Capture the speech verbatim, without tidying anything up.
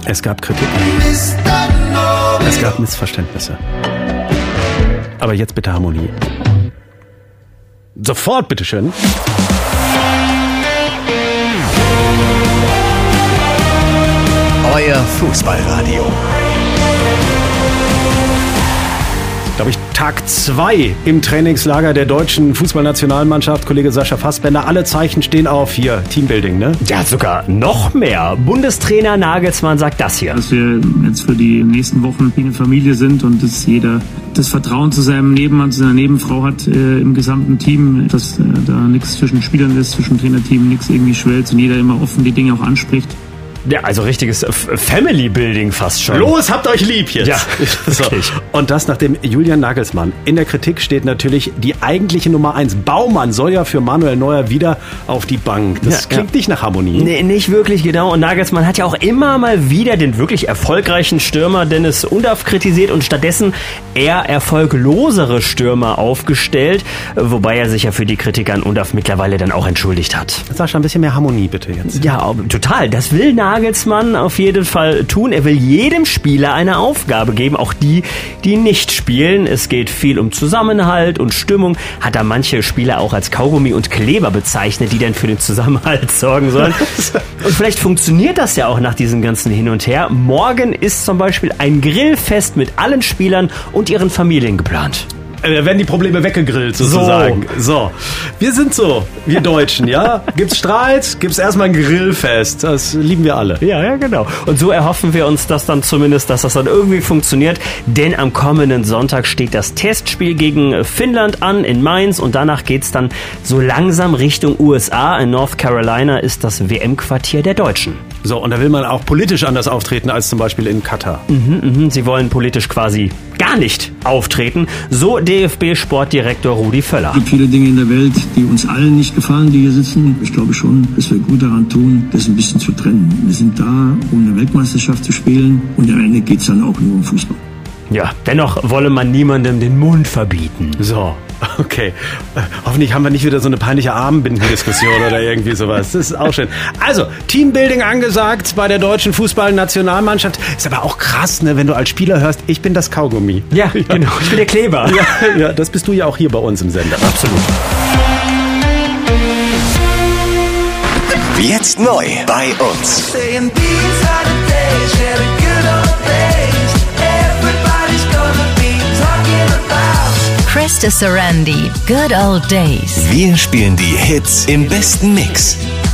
Es gab Kritik. Es gab Missverständnisse. Aber jetzt bitte Harmonie. Sofort, bitteschön. Euer Fußballradio. Glaube ich, Tag zwei im Trainingslager der deutschen Fußballnationalmannschaft. Kollege Sascha Fassbender, alle Zeichen stehen auf hier. Teambuilding, ne? Ja, sogar noch mehr. Bundestrainer Nagelsmann sagt das hier. Dass wir jetzt für die nächsten Wochen wie eine Familie sind und dass jeder das Vertrauen zu seinem Nebenmann, zu seiner Nebenfrau hat äh, im gesamten Team, dass äh, da nichts zwischen Spielern ist, zwischen Trainerteam, nichts irgendwie schwelzt und jeder immer offen die Dinge auch anspricht. Ja, also richtiges Family-Building fast schon. Los, habt euch lieb jetzt. Ja, so. Und das nachdem Julian Nagelsmann. In der Kritik steht natürlich die eigentliche Nummer eins. Baumann soll ja für Manuel Neuer wieder auf die Bank. Das ja, klingt ja. nicht nach Harmonie. Nee, nicht wirklich, genau. Und Nagelsmann hat ja auch immer mal wieder den wirklich erfolgreichen Stürmer Dennis Undaff kritisiert und stattdessen eher erfolglosere Stürmer aufgestellt. Wobei er sich ja für die Kritik an Undaff mittlerweile dann auch entschuldigt hat. Sascha, ein bisschen mehr Harmonie bitte jetzt. Ja, total. Das will Nagelsmann Nagelsmann auf jeden Fall tun. Er will jedem Spieler eine Aufgabe geben, auch die, die nicht spielen. Es geht viel um Zusammenhalt und Stimmung. Hat er manche Spieler auch als Kaugummi und Kleber bezeichnet, die dann für den Zusammenhalt sorgen sollen. Und vielleicht funktioniert das ja auch nach diesem ganzen Hin und Her. Morgen ist zum Beispiel ein Grillfest mit allen Spielern und ihren Familien geplant. Da werden die Probleme weggegrillt sozusagen. So. so. Wir sind so, wir Deutschen, ja? Gibt's Streit, gibt's erstmal ein Grillfest. Das lieben wir alle. Ja, ja, genau. Und so erhoffen wir uns das dann zumindest, dass das dann irgendwie funktioniert. Denn am kommenden Sonntag steht das Testspiel gegen Finnland an in Mainz und danach geht's dann so langsam Richtung U S A. In North Carolina ist das W M-Quartier der Deutschen. So, und da will man auch politisch anders auftreten als zum Beispiel in Katar. Mhm, mhm. Sie wollen politisch quasi gar nicht auftreten. So D F B-Sportdirektor Rudi Völler. Es gibt viele Dinge in der Welt, die uns allen nicht gefallen, die hier sitzen. Ich glaube schon, dass wir gut daran tun, das ein bisschen zu trennen. Wir sind da, um eine Weltmeisterschaft zu spielen und am Ende geht es dann auch nur um Fußball. Ja, dennoch wolle man niemandem den Mund verbieten. So, okay. Äh, hoffentlich haben wir nicht wieder so eine peinliche Armbindendiskussion oder irgendwie sowas. Das ist auch schön. Also, Teambuilding angesagt bei der deutschen Fußballnationalmannschaft. Ist aber auch krass, ne, wenn du als Spieler hörst, ich bin das Kaugummi. Ja, ja. Genau. Ich bin der Kleber. Ja, ja, das bist du ja auch hier bei uns im Sender. Absolut. Jetzt neu bei uns. Krista Sarandi, Good Old Days. Wir spielen die Hits im besten Mix.